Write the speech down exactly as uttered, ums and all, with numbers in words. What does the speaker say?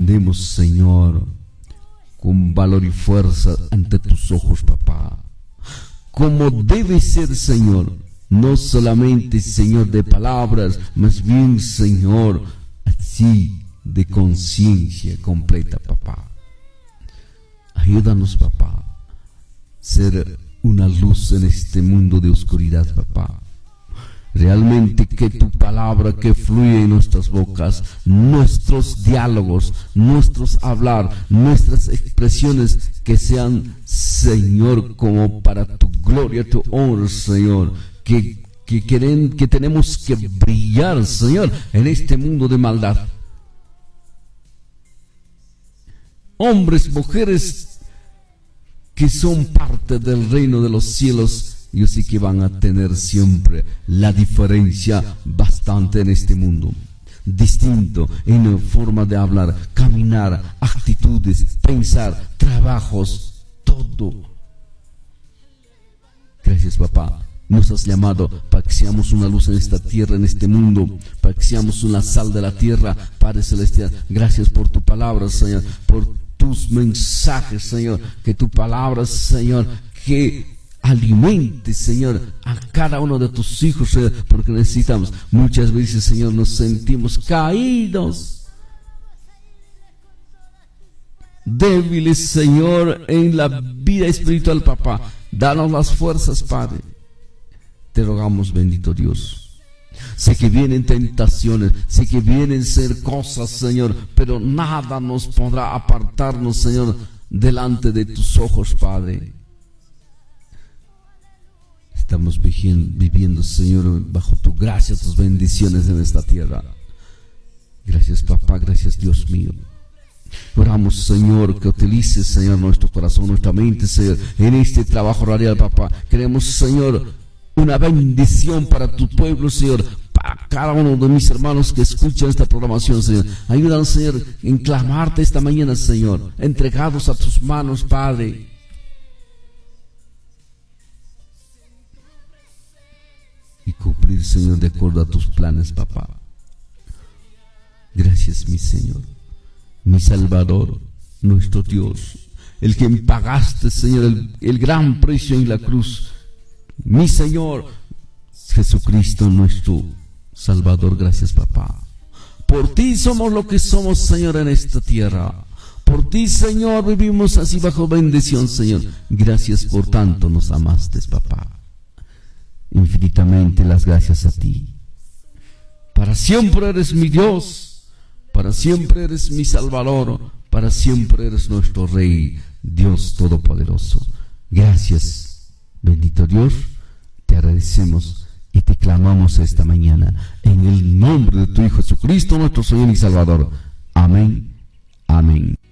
respondemos, Señor, con valor y fuerza ante tus ojos, papá, como debe ser, Señor, no solamente, Señor, de palabras, más bien, Señor, así de conciencia completa, papá. Ayúdanos, papá, ser una luz en este mundo de oscuridad, papá. Realmente que tu palabra que fluye en nuestras bocas, nuestros diálogos, nuestros hablar, nuestras expresiones, que sean, Señor, como para tu gloria, tu honra, Señor, que, que, queren, que tenemos que brillar, Señor, en este mundo de maldad. Hombres, mujeres que son parte del reino de los cielos, yo sé que van a tener siempre la diferencia bastante en este mundo. Distinto en la forma de hablar, caminar, actitudes, pensar, trabajos, todo. Gracias, papá. Nos has llamado para que seamos una luz en esta tierra, en este mundo, para que seamos una sal de la tierra, Padre Celestial. Gracias por tu palabra, Señor, por tus mensajes, Señor, que tu palabra, Señor, que alimente, Señor, a cada uno de tus hijos, Señor, porque necesitamos. Muchas veces, Señor, nos sentimos caídos, débiles, Señor, en la vida espiritual, papá. Danos las fuerzas, Padre. Te rogamos, bendito Dios. Sé que vienen tentaciones, sé que vienen ser cosas, Señor, pero nada nos podrá apartarnos, Señor, delante de tus ojos, Padre. Estamos viviendo, Señor, bajo tu gracia, tus bendiciones en esta tierra. Gracias, papá, gracias, Dios mío. Oramos, Señor, que utilices, Señor, nuestro corazón, nuestra mente, Señor, en este trabajo radial, papá. Queremos, Señor, una bendición para tu pueblo, Señor, para cada uno de mis hermanos que escuchan esta programación, Señor. Ayúdanos, Señor, en clamarte esta mañana, Señor, entregados a tus manos, Padre. Y cumplir, Señor, de acuerdo a tus planes, papá. Gracias, mi Señor, mi Salvador, nuestro Dios, el que pagaste, Señor, el, el gran precio en la cruz. Mi Señor, Jesucristo, nuestro Salvador. Gracias, papá. Por ti somos lo que somos, Señor, en esta tierra. Por ti, Señor, vivimos así bajo bendición, Señor. Gracias por tanto nos amaste, papá. Infinitamente las gracias a ti. Para siempre eres mi Dios, para siempre eres mi Salvador, para siempre eres nuestro Rey, Dios Todopoderoso. Gracias, bendito Dios, te agradecemos y te clamamos esta mañana en el nombre de tu Hijo Jesucristo, nuestro Señor y Salvador. Amén, amén.